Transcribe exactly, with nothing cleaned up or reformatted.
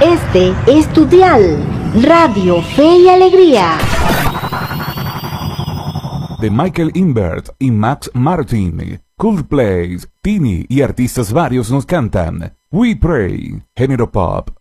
Este es tu dial, Radio Fe y Alegría. De Michael Invert y Max Martin, Coldplay, Tini y artistas varios nos cantan We Pray, género pop,